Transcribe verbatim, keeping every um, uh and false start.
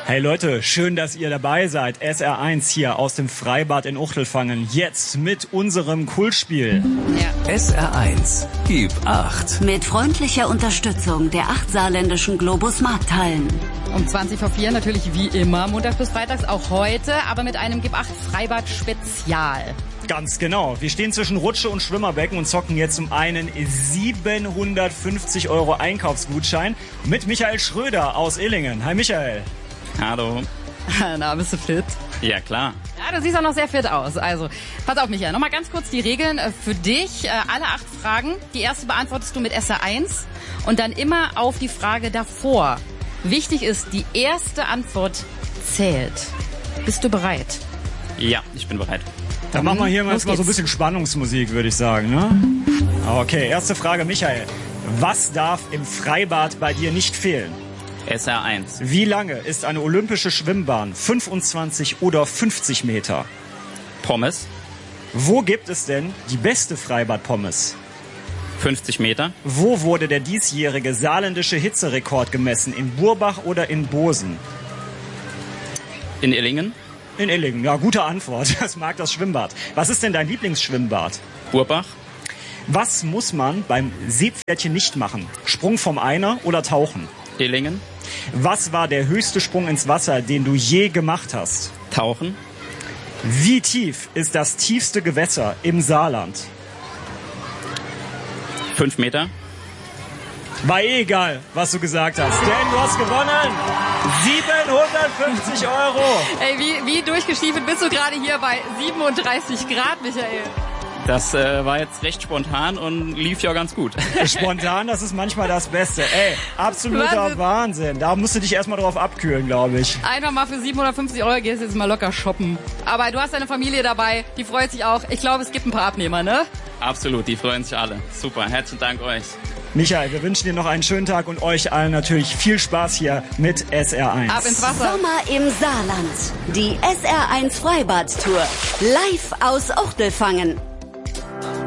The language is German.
Hey Leute, schön, dass ihr dabei seid. S R eins hier aus dem Freibad in Uchtelfangen. Jetzt mit unserem Kultspiel. Ja. S R eins, gib acht. Mit freundlicher Unterstützung der acht saarländischen Globus Markthallen. Um zwanzig vor vier natürlich wie immer, montags bis freitags, auch heute, aber mit einem Gib acht Freibad Spezial. Ganz genau. Wir stehen zwischen Rutsche und Schwimmerbecken und zocken jetzt um einen siebenhundertfünfzig Euro Einkaufsgutschein mit Michael Schröder aus Illingen. Hi Michael. Hallo. Na, bist du fit? Ja, klar. Ja, du siehst auch noch sehr fit aus. Also, pass auf, Michael, nochmal ganz kurz die Regeln für dich. Alle acht Fragen. Die erste beantwortest du mit S R eins und dann immer auf die Frage davor. Wichtig ist, die erste Antwort zählt. Bist du bereit? Ja, ich bin bereit. Dann machen wir hier mal, Los mal so ein geht's. bisschen Spannungsmusik, würde ich sagen, ne? Okay, erste Frage, Michael. Was darf im Freibad bei dir nicht fehlen? S R eins. Wie lange ist eine olympische Schwimmbahn? fünfundzwanzig oder fünfzig Meter? Pommes. Wo gibt es denn die beste Freibad-Pommes? fünfzig Meter. Wo wurde der diesjährige saarländische Hitzerekord gemessen? In Burbach oder in Bosen? In Illingen. In Illingen, ja, gute Antwort. Das mag das Schwimmbad. Was ist denn dein Lieblingsschwimmbad? Burbach. Was muss man beim Seepferdchen nicht machen? Sprung vom Einer oder tauchen? Illingen. Was war der höchste Sprung ins Wasser, den du je gemacht hast? Tauchen. Wie tief ist das tiefste Gewässer im Saarland? fünf Meter. War eh egal, was du gesagt hast, denn du hast gewonnen! siebenhundertfünfzig Euro! Ey, wie, wie durchgestiefelt bist du gerade hier bei siebenunddreißig Grad, Michael? Das äh, war jetzt recht spontan und lief ja ganz gut. Spontan, das ist manchmal das Beste. Ey, absoluter Wahnsinn. Wahnsinn. Da musst du dich erstmal drauf abkühlen, glaube ich. Einfach mal für siebenhundertfünfzig Euro gehst du jetzt mal locker shoppen. Aber du hast deine Familie dabei, die freut sich auch. Ich glaube, es gibt ein paar Abnehmer, ne? Absolut, die freuen sich alle. Super, herzlichen Dank euch. Michael, wir wünschen dir noch einen schönen Tag und euch allen natürlich viel Spaß hier mit S R eins. Ab ins Wasser. Sommer im Saarland. Die S R eins Freibad-Tour. Live aus Uchtelfangen.